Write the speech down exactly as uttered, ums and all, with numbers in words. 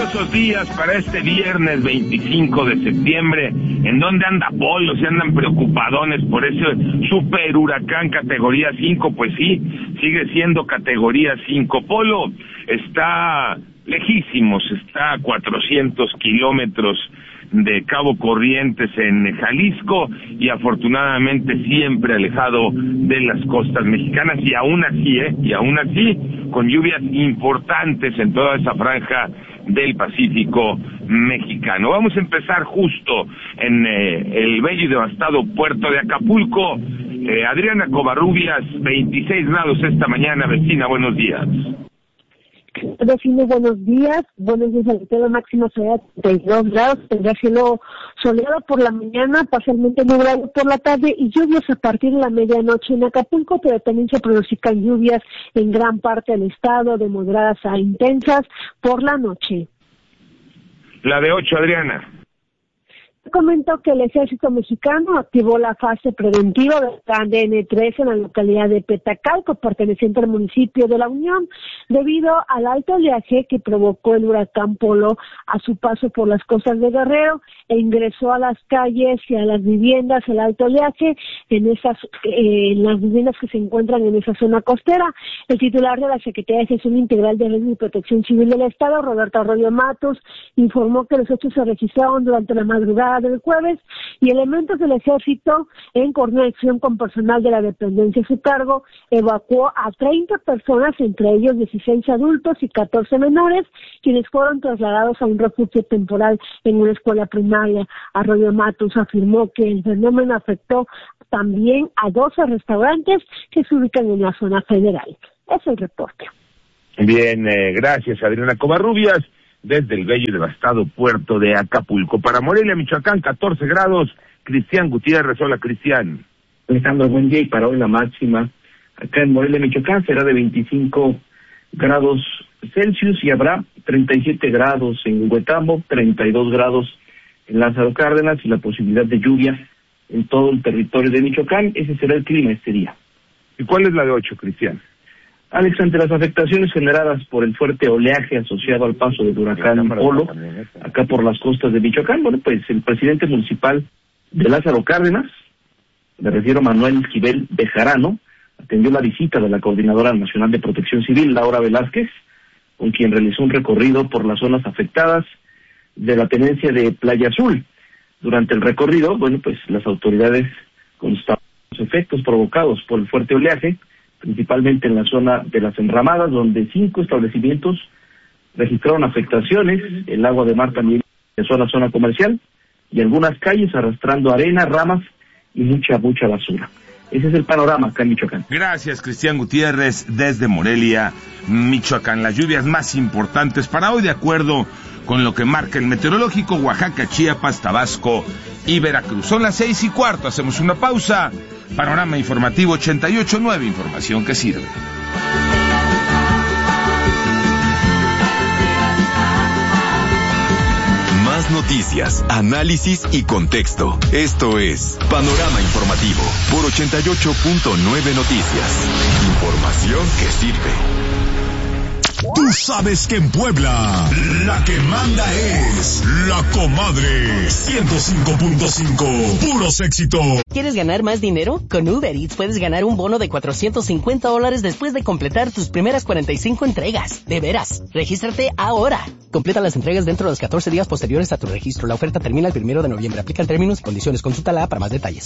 lluviosos días para este viernes veinticinco de septiembre. ¿En dónde anda Polo? ¿Se andan preocupadones por ese super huracán categoría cinco? Pues sí, sigue siendo categoría cinco. Polo está lejísimos, está a cuatrocientos kilómetros de Cabo Corrientes en Jalisco y afortunadamente siempre alejado de las costas mexicanas, y aún así, ¿eh? y aún así con lluvias importantes en toda esa franja del Pacífico mexicano. Vamos a empezar justo en eh, el bello y devastado puerto de Acapulco. eh, Adriana Covarrubias, veintiséis grados esta mañana. Vecina, buenos días. Vecino, buenos días. Buenos días, la máxima será treinta y dos grados. Tendrá cielo soleado por la mañana, parcialmente nublado por la tarde y lluvias a partir de la medianoche en Acapulco, pero también se pronostican lluvias en gran parte del estado, de moderadas a intensas por la noche. La de ocho, Adriana. Comentó que el ejército mexicano activó la fase preventiva del plan D N tres en la localidad de Petacalco, perteneciente al municipio de La Unión, debido al alto oleaje que provocó el huracán Polo a su paso por las costas de Guerrero, e ingresó a las calles y a las viviendas el alto oleaje en esas eh, en las viviendas que se encuentran en esa zona costera. El titular de la Secretaría de Gestión Integral de Riesgo y Protección Civil del Estado, Roberto Arroyo Matos, informó que los hechos se registraron durante la madrugada del jueves y elementos del ejército, en coordinación con personal de la dependencia a su cargo, evacuó a treinta personas, entre ellos dieciséis adultos y catorce menores, quienes fueron trasladados a un refugio temporal en una escuela primaria. Arroyo Matos afirmó que el fenómeno afectó también a doce restaurantes que se ubican en la zona federal. Es el reporte. Bien, eh, gracias, Adriana Covarrubias, desde el bello y devastado puerto de Acapulco. Para Morelia, Michoacán, catorce grados. Cristian Gutiérrez. Hola, Cristian. Alejandro, buen día. Y para hoy la máxima acá en Morelia, Michoacán, será de veinticinco grados Celsius y habrá treinta y siete grados en Huetamo, treinta y dos grados en Lázaro Cárdenas y la posibilidad de lluvia en todo el territorio de Michoacán. Ese será el clima este día. ¿Y cuál es la de ocho, Cristian? Alex, ante las afectaciones generadas por el fuerte oleaje asociado al paso del huracán Polo, acá por las costas de Michoacán, bueno, pues el presidente municipal de Lázaro Cárdenas, me refiero a Manuel Esquivel Bejarano, atendió la visita de la Coordinadora Nacional de Protección Civil, Laura Velázquez, con quien realizó un recorrido por las zonas afectadas de la tenencia de Playa Azul. Durante el recorrido, bueno, pues las autoridades constataron los efectos provocados por el fuerte oleaje, principalmente en la zona de las enramadas, donde cinco establecimientos registraron afectaciones. El agua de mar también ingresó a la zona comercial y algunas calles arrastrando arena, ramas y mucha, mucha basura. Ese es el panorama acá en Michoacán. Gracias, Cristian Gutiérrez, desde Morelia, Michoacán. Las lluvias más importantes para hoy, de acuerdo con lo que marca el meteorológico: Oaxaca, Chiapas, Tabasco y Veracruz. Son las seis y cuarto, hacemos una pausa. Panorama Informativo ochenta y ocho punto nueve, información que sirve. Más noticias, análisis y contexto. Esto es Panorama Informativo por ochenta y ocho punto nueve Noticias. Información que sirve. Tú sabes que en Puebla la que manda es La Comadre. ciento cinco punto cinco, puros éxitos. ¿Quieres ganar más dinero? Con Uber Eats puedes ganar un bono de cuatrocientos cincuenta dólares después de completar tus primeras cuarenta y cinco entregas. De veras, regístrate ahora. Completa las entregas dentro de los catorce días posteriores a tu registro. La oferta termina el primero de noviembre. Aplican términos y condiciones. Consulta la para más detalles.